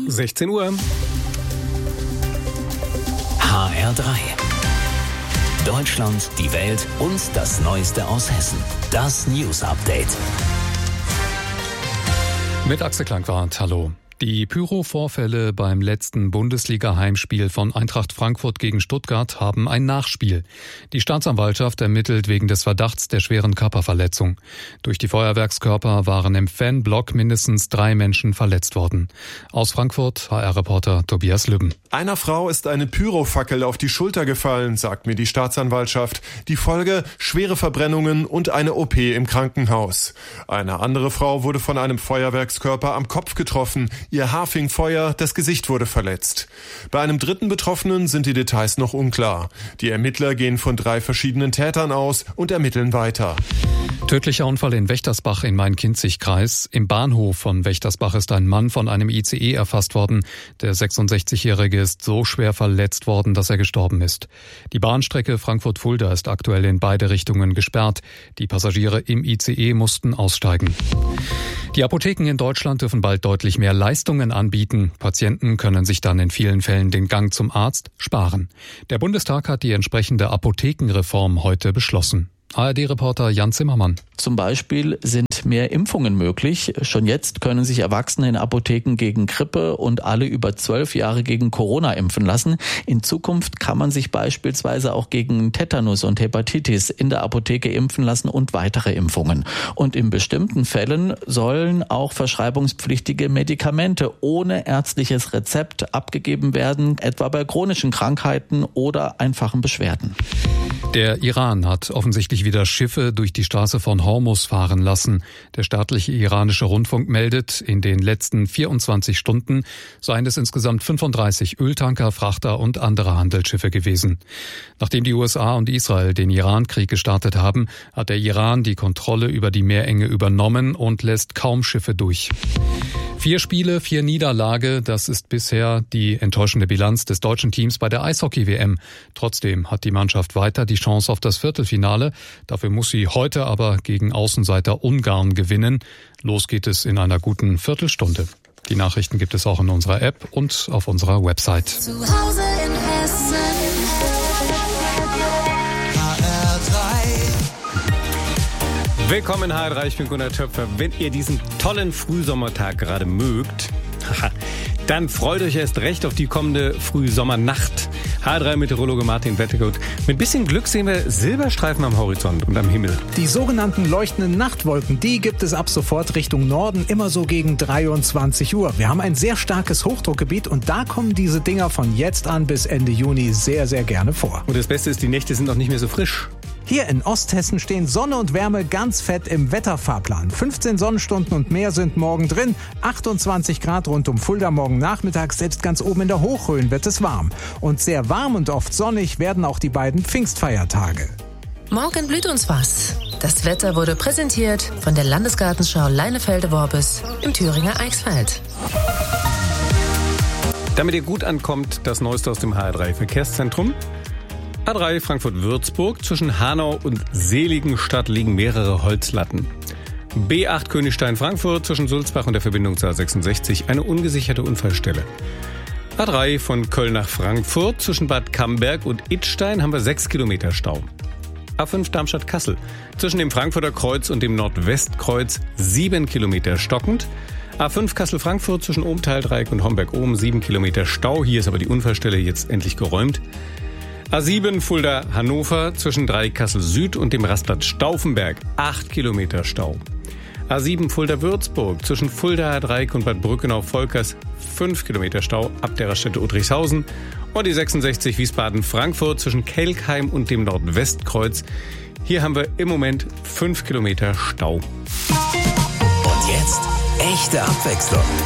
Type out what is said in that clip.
16 Uhr. HR3. Deutschland, die Welt und das Neueste aus Hessen. Das News Update. Mit Axel Klangwart, hallo. Die Pyro-Vorfälle beim letzten Bundesliga-Heimspiel von Eintracht Frankfurt gegen Stuttgart haben ein Nachspiel. Die Staatsanwaltschaft ermittelt wegen des Verdachts der schweren Körperverletzung. Durch die Feuerwerkskörper waren im Fanblock mindestens 3 Menschen verletzt worden. Aus Frankfurt, HR-Reporter Tobias Lübben. Einer Frau ist eine Pyrofackel auf die Schulter gefallen, sagt mir die Staatsanwaltschaft. Die Folge: schwere Verbrennungen und eine OP im Krankenhaus. Eine andere Frau wurde von einem Feuerwerkskörper am Kopf getroffen. Ihr Haar fing Feuer, das Gesicht wurde verletzt. Bei einem dritten Betroffenen sind die Details noch unklar. Die Ermittler gehen von 3 verschiedenen Tätern aus und ermitteln weiter. Tödlicher Unfall in Wächtersbach im Main-Kinzig-Kreis. Im Bahnhof von Wächtersbach ist ein Mann von einem ICE erfasst worden. Der 66-Jährige ist so schwer verletzt worden, dass er gestorben ist. Die Bahnstrecke Frankfurt-Fulda ist aktuell in beide Richtungen gesperrt. Die Passagiere im ICE mussten aussteigen. Die Apotheken in Deutschland dürfen bald deutlich mehr Leistungen anbieten. Patienten können sich dann in vielen Fällen den Gang zum Arzt sparen. Der Bundestag hat die entsprechende Apothekenreform heute beschlossen. ARD-Reporter Jan Zimmermann. Zum Beispiel sind mehr Impfungen möglich. Schon jetzt können sich Erwachsene in Apotheken gegen Grippe und alle über 12 Jahre gegen Corona impfen lassen. In Zukunft kann man sich beispielsweise auch gegen Tetanus und Hepatitis in der Apotheke impfen lassen und weitere Impfungen. Und in bestimmten Fällen sollen auch verschreibungspflichtige Medikamente ohne ärztliches Rezept abgegeben werden, etwa bei chronischen Krankheiten oder einfachen Beschwerden. Der Iran hat offensichtlich wieder Schiffe durch die Straße von Hormuz fahren lassen. Der staatliche iranische Rundfunk meldet, in den letzten 24 Stunden seien es insgesamt 35 Öltanker, Frachter und andere Handelsschiffe gewesen. Nachdem die USA und Israel den Iran-Krieg gestartet haben, hat der Iran die Kontrolle über die Meerenge übernommen und lässt kaum Schiffe durch. 4 Spiele, 4 Niederlage, das ist bisher die enttäuschende Bilanz des deutschen Teams bei der Eishockey-WM. Trotzdem hat die Mannschaft weiter die Chance auf das Viertelfinale. Dafür muss sie heute aber gegen Außenseiter Ungarn gewinnen. Los geht es in einer guten Viertelstunde. Die Nachrichten gibt es auch in unserer App und auf unserer Website. Zu Hause in Hessen. Willkommen in HR3, ich bin Gunnar Töpfer. Wenn ihr diesen tollen Frühsommertag gerade mögt, dann freut euch erst recht auf die kommende Frühsommernacht. HR3-Meteorologe Martin Wettegut. Mit bisschen Glück sehen wir Silberstreifen am Horizont und am Himmel. Die sogenannten leuchtenden Nachtwolken, die gibt es ab sofort Richtung Norden, immer so gegen 23 Uhr. Wir haben ein sehr starkes Hochdruckgebiet und da kommen diese Dinger von jetzt an bis Ende Juni sehr, sehr gerne vor. Und das Beste ist, die Nächte sind auch nicht mehr so frisch. Hier in Osthessen stehen Sonne und Wärme ganz fett im Wetterfahrplan. 15 Sonnenstunden und mehr sind morgen drin. 28 Grad rund um Fulda morgen Nachmittag. Selbst ganz oben in der Hochrhön wird es warm. Und sehr warm und oft sonnig werden auch die beiden Pfingstfeiertage. Morgen blüht uns was. Das Wetter wurde präsentiert von der Landesgartenschau Leinefelde-Worbis im Thüringer Eichsfeld. Damit ihr gut ankommt, das Neueste aus dem HR3-Verkehrszentrum. A3 Frankfurt-Würzburg, zwischen Hanau und Seligenstadt liegen mehrere Holzlatten. B8 Königstein-Frankfurt, zwischen Sulzbach und der Verbindung zur A66, eine ungesicherte Unfallstelle. A3 von Köln nach Frankfurt, zwischen Bad Camberg und Idstein haben wir 6 Kilometer Stau. A5 Darmstadt-Kassel, zwischen dem Frankfurter Kreuz und dem Nordwestkreuz 7 Kilometer stockend. A5 Kassel-Frankfurt, zwischen Ohmtal-Dreieck und Homberg-Ohm 7 Kilometer Stau. Hier ist aber die Unfallstelle jetzt endlich geräumt. A7 Fulda-Hannover, zwischen Dreieck-Kassel-Süd und dem Rastplatz Stauffenberg 8 Kilometer Stau. A7 Fulda-Würzburg, zwischen Fulda-Dreieck und Bad Brückenau-Volkers 5 Kilometer Stau ab der Raststätte Udrichshausen. Und die 66 Wiesbaden-Frankfurt, zwischen Kelkheim und dem Nordwestkreuz. Hier haben wir im Moment 5 Kilometer Stau. Und jetzt echte Abwechslung.